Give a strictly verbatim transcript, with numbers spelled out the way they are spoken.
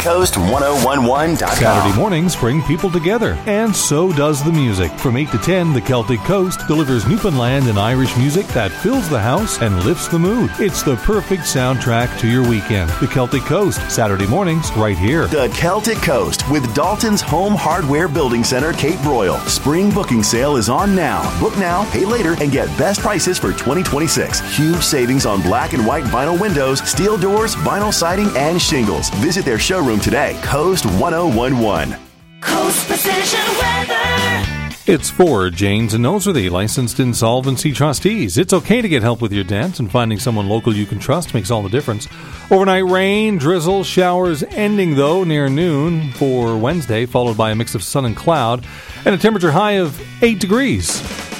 coast ten eleven dot com. Saturday mornings bring people together, and so does the music. From eight to ten, the Celtic Coast delivers Newfoundland and Irish music that fills the house and lifts the mood. It's the perfect soundtrack to your weekend. The Celtic Coast, Saturday mornings, right here. The Celtic Coast with Dalton's Home Hardware Building Center, Cape Royal. Spring booking sale is on now. Book now, pay later, and get best prices for twenty twenty-six. Huge savings on black and white vinyl windows, steel doors, vinyl siding, and shingles. Visit their showroom today. Coast ten eleven. Coast Precision Weather. It's for Janes and Noseworthy, licensed insolvency trustees. It's okay to get help with your debts, and finding someone local you can trust makes all the difference. Overnight rain, drizzle, showers ending, though, near noon for Wednesday, followed by a mix of sun and cloud, and a temperature high of eight degrees.